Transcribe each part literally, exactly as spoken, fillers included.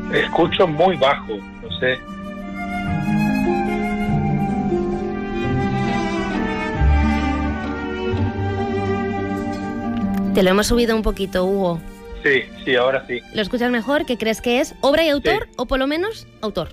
Escucho muy bajo, no sé. Te lo hemos subido un poquito, Hugo. Sí, sí, ahora sí. ¿Lo escuchas mejor? ¿Qué crees que es? ¿Obra y autor? Sí. O por lo menos, autor.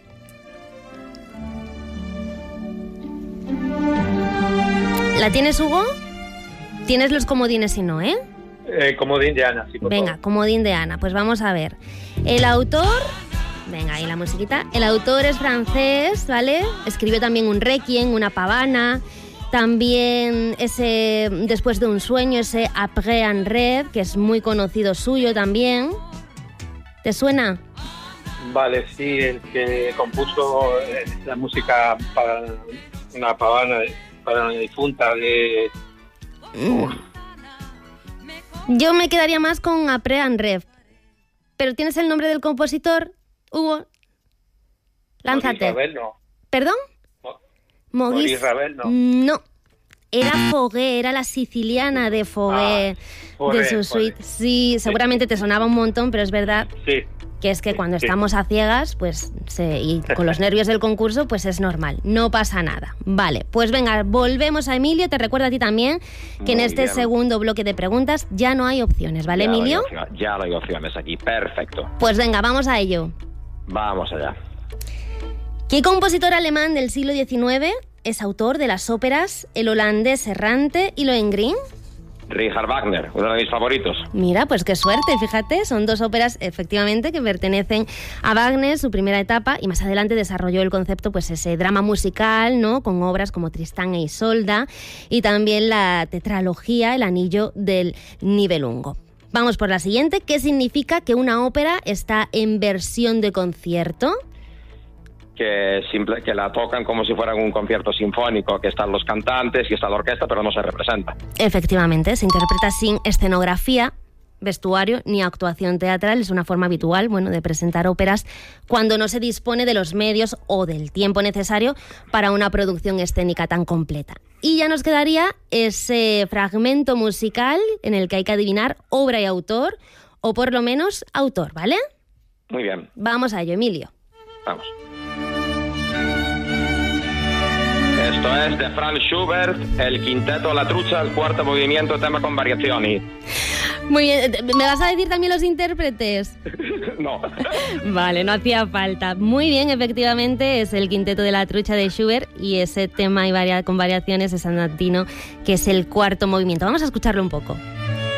¿La tienes, Hugo? Tienes los comodines si no, ¿eh? Eh, comodín de Ana, sí, por Venga, favor. comodín de Ana. Pues vamos a ver. El autor... Venga, ahí la musiquita. El autor es francés, ¿vale? Escribió también un Requiem, una pavana. También ese Después de un sueño, ese Après un rêve, que es muy conocido suyo también. ¿Te suena? Vale, sí, el que compuso la música para una pavana, para una difunta de... Uf. Yo me quedaría más con Après un rêve. ¿Pero tienes el nombre del compositor, Hugo? Lánzate. Ravel, no. ¿Perdón? Maurice Ravel, no. No. Era Fauré, era la siciliana de Fauré, ah, Fauré de su suite. Fauré. Sí, seguramente te sonaba un montón, pero es verdad sí. que es que sí, cuando sí. estamos a ciegas, pues se, y con los nervios del concurso, pues es normal, no pasa nada. Vale, pues venga, volvemos a Emilio. Te recuerdo a ti también que Muy en este bien. segundo bloque de preguntas ya no hay opciones, ¿vale, ya Emilio? No hay, ya no hay opciones aquí, perfecto. Pues venga, vamos a ello. Vamos allá. ¿Qué compositor alemán del siglo diecinueve es autor de las óperas El holandés errante y Lohengrin? Richard Wagner, uno de mis favoritos. Mira, pues qué suerte, fíjate, son dos óperas efectivamente que pertenecen a Wagner, su primera etapa, y más adelante desarrolló el concepto, pues ese drama musical, ¿no?, con obras como Tristán e Isolda, y también la tetralogía El anillo del Nibelungo. Vamos por la siguiente. ¿Qué significa que una ópera está en versión de concierto? Que, simple, que la tocan como si fuera un concierto sinfónico, que están los cantantes y está la orquesta, pero no se representa. Efectivamente, se interpreta sin escenografía, vestuario ni actuación teatral. Es una forma habitual, bueno, de presentar óperas cuando no se dispone de los medios o del tiempo necesario para una producción escénica tan completa. Y ya nos quedaría ese fragmento musical en el que hay que adivinar obra y autor, o por lo menos autor, ¿vale? Muy bien. Vamos a ello, Emilio. Vamos. Esto es de Franz Schubert, el quinteto La Trucha, el cuarto movimiento, tema con variaciones. Muy bien, ¿me vas a decir también los intérpretes? No. Vale, no hacía falta. Muy bien, efectivamente, es el quinteto de La Trucha de Schubert y ese tema y varia- con variaciones es andantino, que es el cuarto movimiento. Vamos a escucharlo un poco.